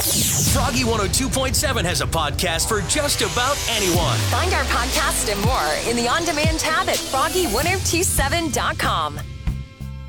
Froggy 102.7 has a podcast for just about anyone. Find our podcast and more in the on-demand tab at froggy1027.com.